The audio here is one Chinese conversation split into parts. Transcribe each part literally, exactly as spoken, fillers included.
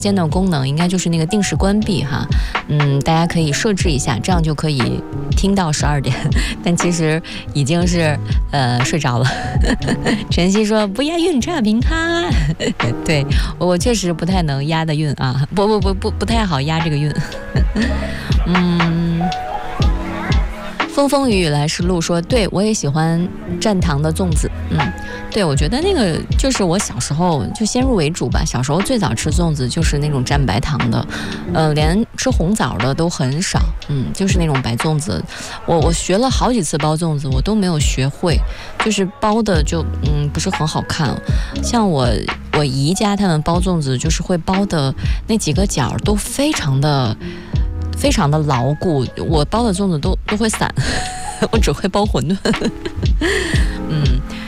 间的功能应该就是那个定时关闭哈，嗯，大家可以设置一下，这样就可以听到十二点，但其实已经是呃睡着了。晨曦说不押韵差评哈，对我确实不太能押的韵啊，不不不不不太好押这个韵。嗯。风风雨雨来时路说，对我也喜欢蘸糖的粽子。嗯，对，我觉得那个就是我小时候就先入为主吧，小时候最早吃粽子就是那种蘸白糖的，呃，连吃红枣的都很少。嗯，就是那种白粽子。我我学了好几次包粽子，我都没有学会，就是包的就嗯不是很好看。像我我姨家他们包粽子，就是会包的那几个角都非常的。非常的牢固，我包的粽子都都会散，我只会包馄饨。嗯，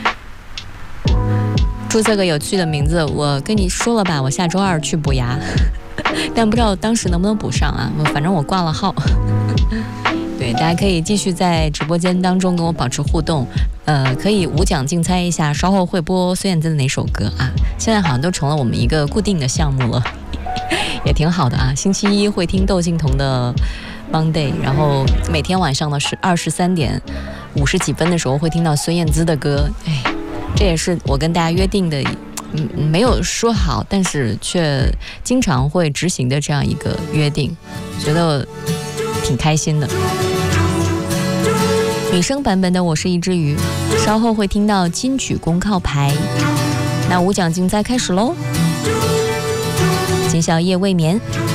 注册个有趣的名字，我跟你说了吧，我下周二去补牙，但不知道当时能不能补上啊？反正我挂了号。对，大家可以继续在直播间当中跟我保持互动，呃，可以无奖竞猜一下，稍后会播孙燕姿的哪首歌啊？现在好像都成了我们一个固定的项目了。也挺好的啊，星期一会听窦靖童的 Monday， 然后每天晚上的是二十三点五十几分的时候会听到孙燕姿的歌，哎，这也是我跟大家约定的，嗯，没有说好，但是却经常会执行的这样一个约定，觉得挺开心的。女生版本的我是一只鱼，稍后会听到金曲公告牌。那无奖竞猜开始喽。今宵夜未眠。